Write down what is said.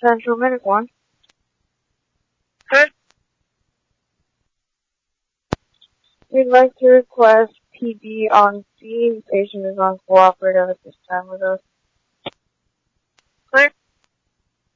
Central Medic 1. Good. We'd like to request PD on scene. Patient is uncooperative at this time with us. Clear.